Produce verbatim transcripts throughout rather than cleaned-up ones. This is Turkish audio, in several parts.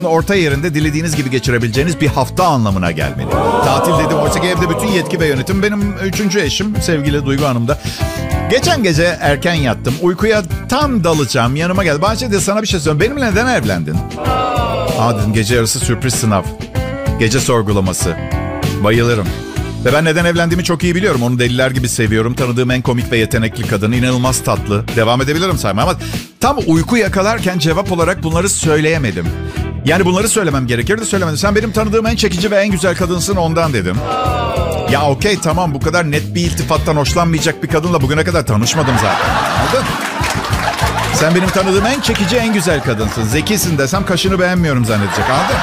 orta yerinde dilediğiniz gibi geçirebileceğiniz bir hafta anlamına gelmeli. Tatil dedim. Oysa ki evde bütün yetki ve yönetim benim üçüncü eşim sevgili Duygu Hanım'da. Geçen gece erken yattım. Uykuya tam dalacağım. Yanıma geldi. Bahçede sana bir şey söyleyeyim. Benimle neden evlendin? Aa dedim, gece yarısı sürpriz sınav. Gece sorgulaması. Bayılırım. Ve ben neden evlendiğimi çok iyi biliyorum. Onu deliler gibi seviyorum. Tanıdığım en komik ve yetenekli kadın. İnanılmaz tatlı. Devam edebilirim saymaya ama tam uyku yakalarken cevap olarak bunları söyleyemedim. Yani bunları söylemem gerekirdi, söylemedim. Sen benim tanıdığım en çekici ve en güzel kadınsın, ondan dedim. Ya okey tamam, bu kadar net bir iltifattan hoşlanmayacak bir kadınla bugüne kadar tanışmadım zaten. Anladın? Sen benim tanıdığım en çekici, en güzel kadınsın. Zekisin desem kaşını beğenmiyorum zannedecek, anladın?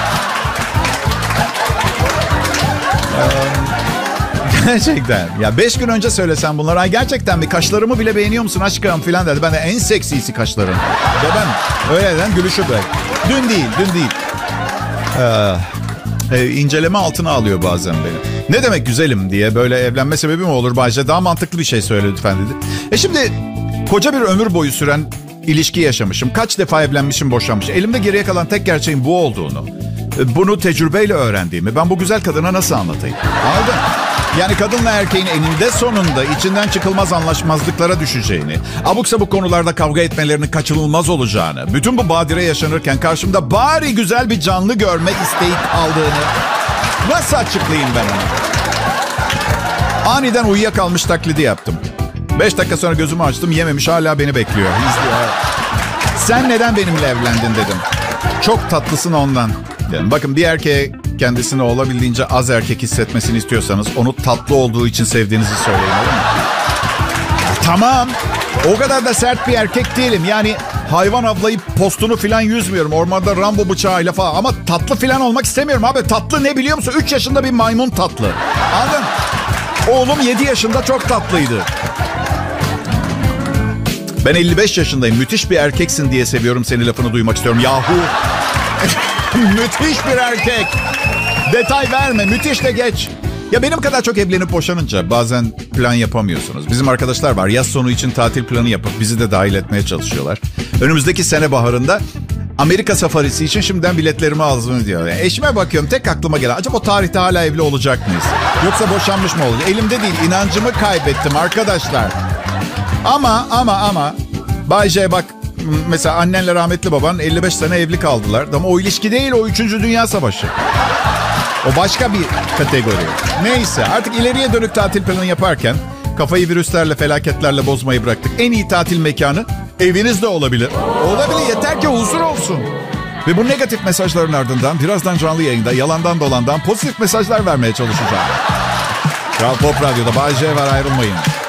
Gerçekten. Ya beş gün önce söylesem bunları. Ay gerçekten bir kaşlarımı bile beğeniyor musun aşkım filan dedi. Ben de en seksisi kaşların. Ve ben öyleden gülüşü böyle. Dün değil, dün değil. Ee, e, inceleme altına alıyor bazen beni. Ne demek güzelim diye, böyle evlenme sebebi mi olur Bayce? Daha mantıklı bir şey söyle lütfen dedi. E şimdi koca bir ömür boyu süren ilişki yaşamışım. Kaç defa evlenmişim, boşanmışım. Elimde geriye kalan tek gerçeğin bu olduğunu, bunu tecrübeyle öğrendiğimi ben bu güzel kadına nasıl anlatayım? Anladın? Yani kadınla erkeğin eninde sonunda içinden çıkılmaz anlaşmazlıklara düşeceğini, abuk sabuk konularda kavga etmelerinin kaçınılmaz olacağını, bütün bu badire yaşanırken karşımda bari güzel bir canlı görmek isteği kaldığını nasıl açıklayayım ben onu? Aniden uyuyakalmış taklidi yaptım. Beş dakika sonra gözümü açtım, yememiş, hala beni bekliyor. İzliyor. Sen neden benimle evlendin dedim. Çok tatlısın ondan. Yani bakın, bir erkeğe kendisini olabildiğince az erkek hissetmesini istiyorsanız onu tatlı olduğu için sevdiğinizi söyleyin, olur mu? Tamam. O kadar da sert bir erkek değilim. Yani hayvan avlayıp postunu filan yüzmüyorum. Ormanda Rambo bıçağıyla falan. Ama tatlı filan olmak istemiyorum abi. Tatlı ne biliyor musun? Üç yaşında bir maymun tatlı. Anladın? Oğlum yedi yaşında çok tatlıydı. Ben elli beş yaşındayım. Müthiş bir erkeksin diye seviyorum seni lafını duymak istiyorum. Yahu. Müthiş bir erkek. Detay verme. Müthiş de geç. Ya benim kadar çok evlenip boşanınca bazen plan yapamıyorsunuz. Bizim arkadaşlar var. Yaz sonu için tatil planı yapıp bizi de dahil etmeye çalışıyorlar. Önümüzdeki sene baharında Amerika safarisi için şimdiden biletlerimi aldım diyor. Yani eşime bakıyorum, tek aklıma gelen, acaba o tarihte hala evli olacak mıyız? Yoksa boşanmış mı olacak? Elimde değil. İnancımı kaybettim arkadaşlar. Ama ama ama Bay J bak, mesela annenle rahmetli baban elli beş sene evli kaldılar. Ama o ilişki değil, o üçüncü Dünya Savaşı. O başka bir kategori. Neyse, artık ileriye dönük tatil planı yaparken kafayı virüslerle, felaketlerle bozmayı bıraktık. En iyi tatil mekanı evinizde olabilir. Olabilir, yeter ki huzur olsun. Ve bu negatif mesajların ardından birazdan canlı yayında yalandan dolandan pozitif mesajlar vermeye çalışacağım. Kral Pop Radyo'da Bay J var, ayrılmayın.